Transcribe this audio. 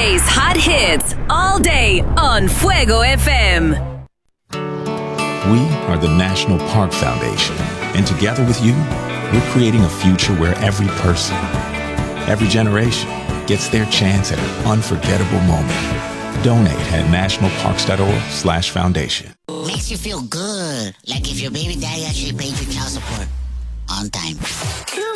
Today's hot hits all day on Fuego FM. We are the National Park Foundation, and together with you, we're creating a future where every person, every generation gets their chance at an unforgettable moment. Donate at nationalparks.org/foundation. Makes you feel good, like if your baby daddy actually paid your child support on time.